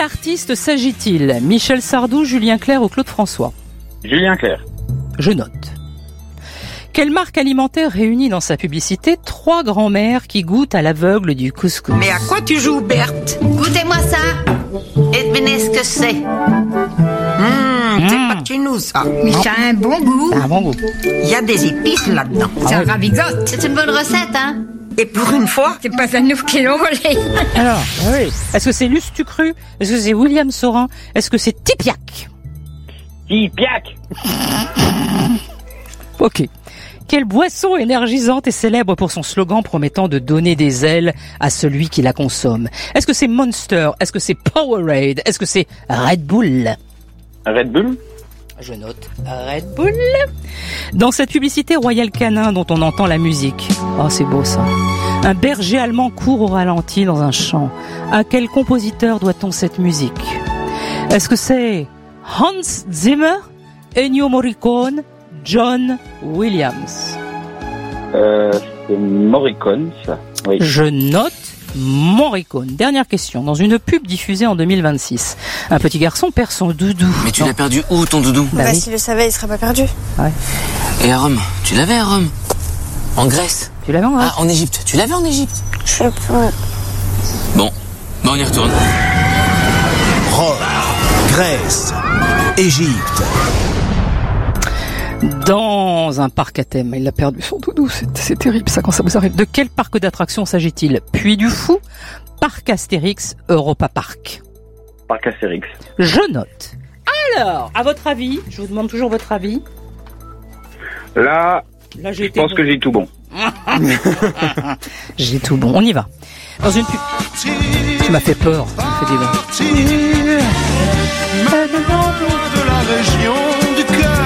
quel artiste s'agit-il? Michel Sardou, Julien Clerc ou Claude François? Julien Clerc. Je note. Quelle marque alimentaire réunit dans sa publicité 3 grands-mères qui goûtent à l'aveugle du couscous? Mais à quoi tu joues, Berthe? Goûtez-moi ça et devinez ce que c'est. C'est pas de chez nous, ça. Mais ça a un bon goût. Un bon goût. Il y a des épices là-dedans. Ça ravigote. C'est une bonne recette, hein? Et pour une fois, C'est pas à nous qui l'ont volé. Alors, oui. Est-ce que c'est Lustucru? Est-ce que c'est William Saurin? Est-ce que c'est Tipiak? Tipiak. Ok. Quelle boisson énergisante est célèbre pour son slogan promettant de donner des ailes à celui qui la consomme? Est-ce que c'est Monster? Est-ce que c'est Powerade? Est-ce que c'est Red Bull? Red Bull. Je note Red Bull. Dans cette publicité Royal Canin dont on entend la musique. Oh, c'est beau ça. Un berger allemand court au ralenti dans un champ. À quel compositeur doit-on cette musique? Est-ce que c'est Hans Zimmer, Ennio Morricone, John Williams? C'est Morricone, ça. Oui. Je note Morricone. Dernière question. Dans une pub diffusée en 2026, un petit garçon perd son doudou. Mais tu l'as perdu où, ton doudou? Bah oui. S'il le savait, il serait pas perdu. Ouais. Et à Rome? Tu l'avais à Rome? En Grèce? Tu l'avais en Grèce? Ah, en Égypte? Tu l'avais en Égypte? Je sais pas. Bon, on y retourne. Rome, Grèce, Égypte. Dans un parc à thème, il a perdu son doudou, c'est terrible ça quand ça vous arrive. De quel parc d'attractions s'agit-il? Puy du Fou, Parc Astérix, Europa Park? Parc Astérix. Je note. Alors, à votre avis, je vous demande toujours votre avis. Là, J'ai je pense que j'ai tout bon. J'ai tout bon, on y va. Dans une pub... Tu m'as fait peur, tu me fais des bons. De la région du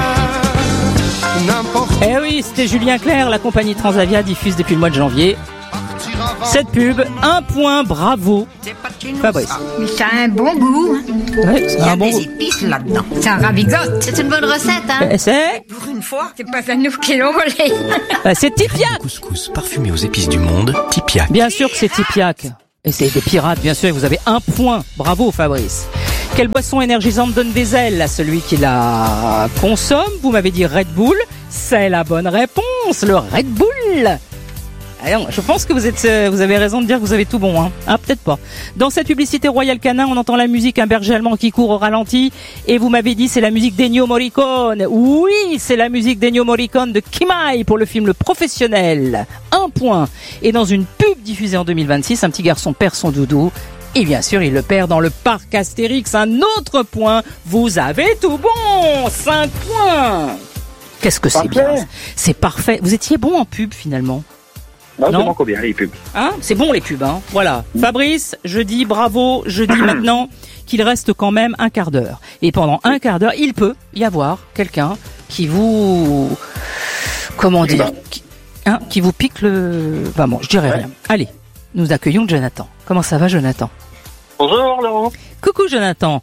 cœur, n'importe Eh oui, c'était Julien Clerc, la compagnie Transavia diffuse depuis le mois de janvier. Cette pub, 1 point, bravo. c'est pas de chez nous, Fabrice. ça. Mais ça a un bon goût. Ouais, c'est Il y a un bon des goût. épices là-dedans. Ça ravigote. C'est une bonne recette, hein? C'est Pour une fois, C'est pas à nous qui l'ont volé. c'est Tipiak. couscous parfumé aux épices du monde, Tipiak. Bien sûr que c'est Tipiak. Et c'est des pirates, bien sûr, et vous avez 1 point. Bravo, Fabrice. Quelle boisson énergisante donne des ailes à celui qui la consomme? Vous m'avez dit Red Bull. C'est la bonne réponse, le Red Bull. Alors, je pense que vous avez raison de dire que vous avez tout bon, hein. Ah, peut-être pas. Dans cette publicité Royal Canin, on entend la musique un berger allemand qui court au ralenti. Et vous m'avez dit c'est la musique d'Ennio Morricone. Oui, c'est la musique d'Ennio Morricone de Kimai pour le film Le Professionnel. 1 point. Et dans une pub diffusée en 2026, un petit garçon perd son doudou. Et bien sûr, il le perd dans le parc Astérix. Un autre point. Vous avez tout bon. 5 points. Qu'est-ce que c'est bien. C'est parfait. Vous étiez bon en pub finalement. Non, Non. c'est manque bien, les pubs. Hein, c'est bon les pubs, hein. Voilà. Fabrice, je dis bravo, je dis maintenant qu'il reste quand même un quart d'heure. Et pendant un quart d'heure, il peut y avoir quelqu'un qui vous... Comment dire qui vous pique le... Bah bon, je dirais rien. Allez, nous accueillons Jonathan. Comment ça va, Jonathan? Bonjour, Laurent. Coucou, Jonathan.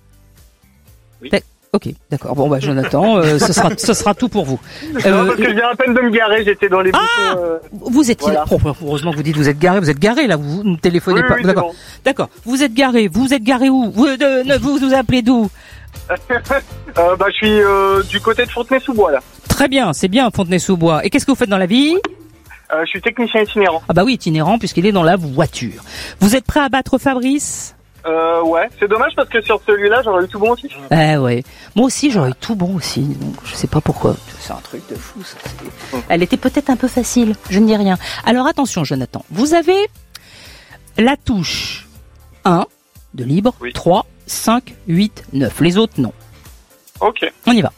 Oui. Ok, d'accord. Bon, bah, Jonathan, ce sera tout pour vous. Non, parce que je viens à peine de me garer, j'étais dans les bouchons. Vous étiez Voilà. heureusement que vous dites vous êtes garé là, vous ne téléphonez Oui, pas. oui, D'accord. c'est bon. D'accord. Vous êtes garé où? Vous nous appelez d'où? Je suis du côté de Fontenay-sous-Bois, là. Très bien, c'est bien Fontenay-sous-Bois. Et qu'est-ce que vous faites dans la vie? Je suis technicien itinérant. Ah bah oui, itinérant puisqu'il est dans la voiture. Vous êtes prêt à battre Fabrice? Ouais. C'est dommage parce que sur celui-là, j'aurais eu tout bon aussi. Ouais. Moi aussi, j'aurais eu tout bon aussi. Donc, je sais pas pourquoi. C'est un truc de fou, ça. Elle était peut-être un peu facile. Je ne dis rien. Alors attention, Jonathan. Vous avez la touche 1 de libre, Oui. 3, 5, 8, 9. Les autres, non. Ok. On y va.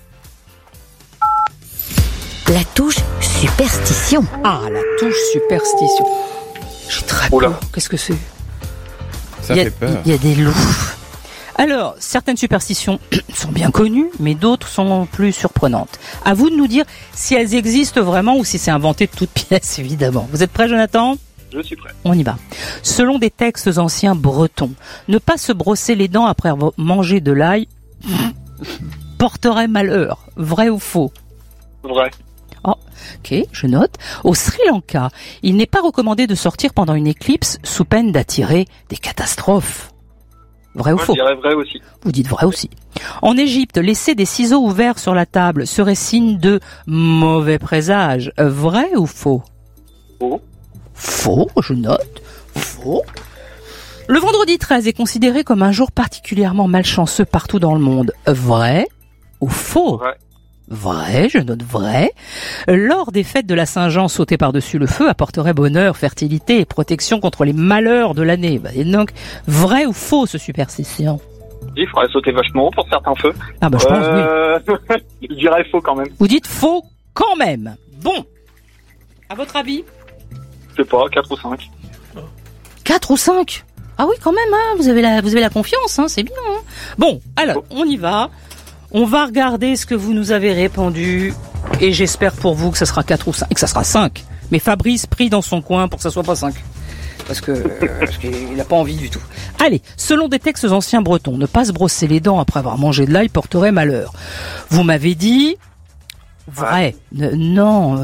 La touche superstition. Ah, la touche superstition. J'ai très Oula. peur. Qu'est-ce que c'est? Ça fait peur. Il y a des loups. Alors, certaines superstitions sont bien connues, mais d'autres sont plus surprenantes. À vous de nous dire si elles existent vraiment ou si c'est inventé de toutes pièces, évidemment. Vous êtes prêts, Jonathan? Je suis prêt. On y va. Selon des textes anciens bretons, ne pas se brosser les dents après avoir mangé de l'ail porterait malheur. Vrai ou faux? Vrai. Ok, je note. Au Sri Lanka, il n'est pas recommandé de sortir pendant une éclipse sous peine d'attirer des catastrophes. Vrai ou Moi, faux? je dirais vrai aussi. Vous dites vrai aussi. En Égypte, laisser des ciseaux ouverts sur la table serait signe de mauvais présage. Vrai ou faux? Faux. Faux, je note. Faux. Le vendredi 13 est considéré comme un jour particulièrement malchanceux partout dans le monde. Vrai ou faux? Vrai. Vrai, je note vrai. Lors des fêtes de la Saint-Jean, sauter par-dessus le feu apporterait bonheur, fertilité et protection contre les malheurs de l'année. Et donc, vrai ou faux ce superstition? Il faudrait sauter vachement haut pour certains feux. Ah bah je pense oui. Je dirais faux quand même. Vous dites faux quand même. Bon. À votre avis? Je sais pas, 4 ou 5. 4 ou 5? Ah oui, quand même, hein. Vous avez la confiance, hein. C'est bien, hein. Bon, alors, on y va. On va regarder ce que vous nous avez répondu. Et j'espère pour vous que ça sera 4 ou 5. Et que ça sera 5. Mais Fabrice pris dans son coin pour que ça soit pas 5. Parce qu'il n'a pas envie du tout. Allez, selon des textes anciens bretons, ne pas se brosser les dents après avoir mangé de l'ail porterait malheur. Vous m'avez dit... Vrai. Non,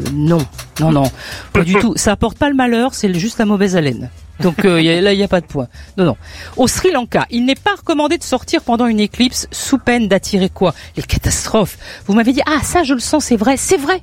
pas du tout. Ça apporte pas le malheur, c'est juste la mauvaise haleine. Donc là, il n'y a pas de point. Non. Au Sri Lanka, il n'est pas recommandé de sortir pendant une éclipse sous peine d'attirer quoi? Les catastrophes. Vous m'avez dit, ah ça je le sens, c'est vrai.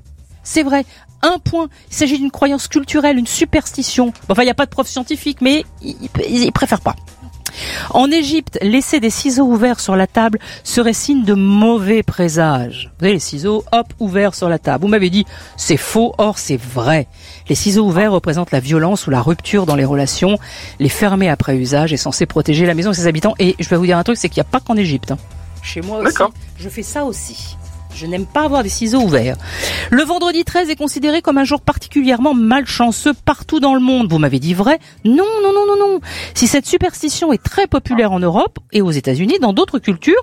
Un point. Il s'agit d'une croyance culturelle, une superstition. Enfin, il n'y a pas de preuve scientifique, mais ils préfèrent pas. En Égypte, laisser des ciseaux ouverts sur la table serait signe de mauvais présage. Vous voyez, les ciseaux, hop, ouverts sur la table. Vous m'avez dit, c'est faux, or c'est vrai. Les ciseaux ouverts représentent la violence ou la rupture dans les relations. Les fermer après usage est censé protéger la maison et ses habitants. Et je vais vous dire un truc, c'est qu'il n'y a pas qu'en Égypte. Hein. Chez moi aussi, je fais ça aussi. Je n'aime pas avoir des ciseaux ouverts. Le vendredi 13 est considéré comme un jour particulièrement malchanceux partout dans le monde. Vous m'avez dit vrai? Non. Si cette superstition est très populaire en Europe et aux États-Unis, dans d'autres cultures,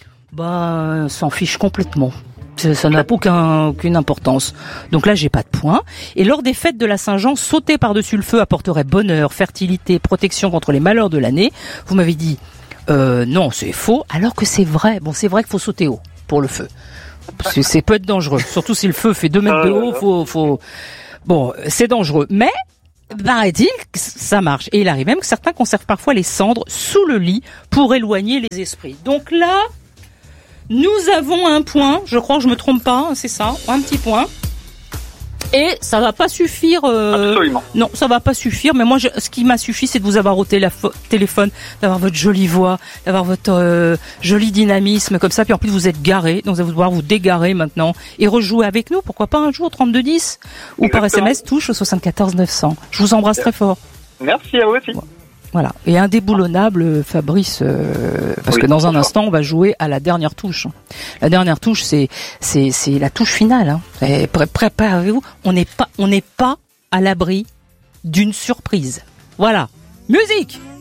s'en fiche complètement. Ça n'a aucune importance. Donc là, j'ai pas de point. Et lors des fêtes de la Saint-Jean, sauter par-dessus le feu apporterait bonheur, fertilité, protection contre les malheurs de l'année. Vous m'avez dit non, c'est faux, alors que c'est vrai. Bon, c'est vrai qu'il faut sauter haut pour le feu. C'est peut être dangereux, surtout si le feu fait 2 mètres de haut, Bon, c'est dangereux, mais paraît-il que ça marche. Et il arrive même que certains conservent parfois les cendres sous le lit pour éloigner les esprits. Donc là, nous avons un point, je crois que je me trompe pas, c'est ça, un petit point. Et ça va pas suffire. Absolument. Non, ça va pas suffire. Mais moi, ce qui m'a suffi, c'est de vous avoir au téléphone, d'avoir votre jolie voix, d'avoir votre joli dynamisme comme ça. Puis en plus, vous êtes garé, donc vous allez pouvoir vous dégarer maintenant et rejouer avec nous. Pourquoi pas un jour 3210 ou par SMS touche au 74 900. Je vous embrasse très fort. Merci à vous aussi. Voilà. Et indéboulonnable, Fabrice, parce que dans un instant, on va jouer à la dernière touche. La dernière touche, c'est la touche finale. Hein. Préparez-vous. On n'est pas à l'abri d'une surprise. Voilà. Musique!